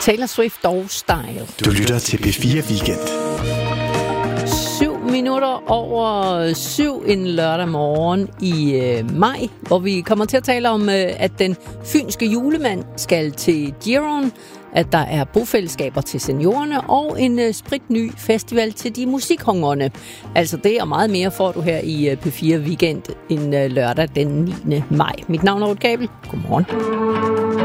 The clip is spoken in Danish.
Taylor Swift og Style. Du lytter til P4 Weekend. 7:07 en lørdag morgen i maj, hvor vi kommer til at tale om, at den fynske julemand skal til Giron, at der er bofællesskaber til seniorerne og en spritny festival til de musikhungrende. Altså det og meget mere får du her i P4 Weekend en lørdag den 9. maj. Mit navn er Ruth Gabel. Godmorgen.